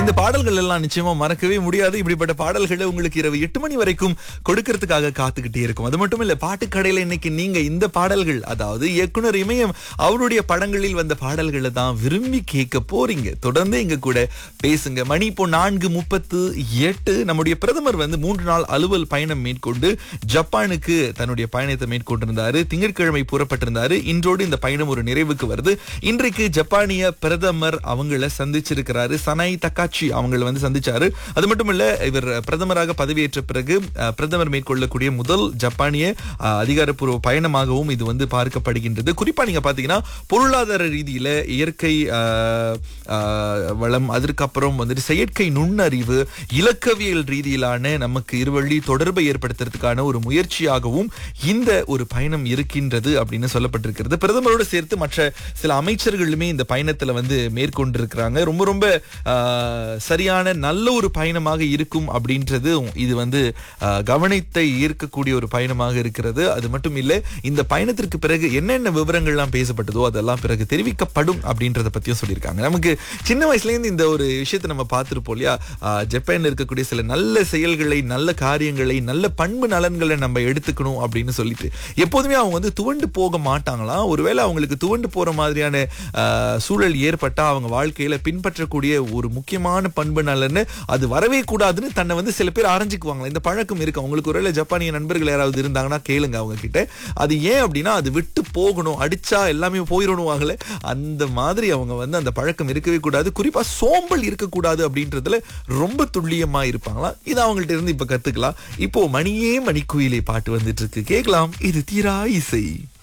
இந்த பாடல்கள் எல்லாம் நிச்சயமா மறக்கவே முடியாது. இப்படிப்பட்ட பாடல்களை உங்களுக்கு இரவு 8 மணி வரைக்கும் கொடுக்கறதுக்காக காத்துக்கிட்டே இருக்கும். அது மட்டும் இல்ல, பாட்டுக்கடையில இன்னைக்கு நீங்க இந்த பாடல்கள், அதாவது இயக்குனர் இமயம் அவருடைய படங்களில் வந்த பாடல்களை தான் விரும்பி கேட்க போறீங்க. தொடர்ந்து எங்க கூட பேசுங்க. மணி இப்போ 4:38. நம்முடைய பிரதமர் 3 நாள் அலுவல் பயணம் மேற்கொண்டு ஜப்பானுக்கு தன்னுடைய பயணத்தை மேற்கொண்டிருந்தாரு. திங்கட்கிழமை புறப்பட்டிருந்தாரு. இன்றோடு இந்த பயணம் ஒரு நிறைவுக்கு வருது. இன்றைக்கு ஜப்பானிய பிரதமர் அவங்கள சந்திச்சிருக்கிறாரு. சனாய் தக்காச்சி அவங்கள சந்திச்சாரு. அது மட்டும் இல்ல, இவர் பிரதமராக பதவியேற்ற பிறகு பிரதமர் மேற்கொள்ளக்கூடிய முதல் ஜப்பானிய அதிகாரப்பூர்வ பயணமாகவும் இது பார்க்கப்படுகின்றது. குறிப்பா நீங்க பாத்தீங்கன்னா பொருளாதார ரீதியில இயற்கை வளம், அதற்கப்புறம் செயற்கை நுண்ணறிவு, இலக்கவியல் ரீதியிலான நமக்கு இருவழி தொடர்பை ஏற்படுத்துறதுக்கான ஒரு முயற்சியாகவும் இந்த ஒரு பயணம் இருக்கின்றது அப்படின்னு சொல்லப்பட்டிருக்கிறது. பிரதமரோடு சேர்த்து மற்ற சில அமைச்சர்களுமே இந்த பயணத்துல மேற்கொண்டிருக்கிறாங்க. ரொம்ப ரொம்ப சரியான நல்ல ஒரு பயணமாக இருக்கும் அப்படின்றது இது கவனத்தை ஈர்க்கக்கூடிய ஒரு பயணமாக இருக்கிறது. அது மட்டும் இல்ல, இந்த பயணத்திற்கு பிறகு என்னென்ன விவரங்கள்லாம் பேசப்பட்டதோ அதெல்லாம் பிறகு தெரிவிக்கப்படும் அப்படின்றத பத்தியும் சொல்லியிருக்காங்க. நமக்கு சின்ன வயசுல இருந்து இந்த ஒரு விஷயத்தை நம்ம பார்த்திருப்போம் இல்லையா? ஜப்பான்ல இருக்கக்கூடிய சில நல்ல செயல்களை, நல்ல காரியங்களை, நல்ல பண்பு நலன்களை நம்ம எடுத்துக்கணும் அப்படின்னு சொல்லிட்டு எப்போதுமே அவங்க துவண்டு போக மாட்டாங்களாம். ஒருவேளை அவங்களுக்கு துவண்டு போற மாதிரியான சூழல் ஏற்பட்டா அவங்க வாழ்க்கையில பின்பற்றக்கூடிய ஒரு முக்கியமான பண்பு நலன்னு அது வரவே கூடாதுன்னு தன்னை சில பேர் ஆரஞ்சுக்குவாங்களா. இந்த பழக்கம் இருக்கு அவங்களுக்கு. ஒருவேளை ஜப்பானிய நண்பர்கள் யாராவது இருந்தாங்கன்னா கேளுங்க அவங்க கிட்ட. அது ஏன் அப்படின்னா, அது விட்டு போகணும், அடிச்சா எல்லாமே போயிடணும் ஆகல, அந்த மாதிரி அவங்க அந்த பழக்கம் இருக்கவே கூடாது. குறிப்பா சோம்பல் இருக்கக்கூடாது அப்படின்றதுல ரொம்ப துல்லியமா இருப்பாங்களா. இது அவங்கள்ட்ட இருந்து இப்ப கத்துக்கலாம். இப்போ மணியே மணிக்குயிலே பாட்டு வந்துட்டு இருக்கு, கேட்கலாம். இது தீரா இசை.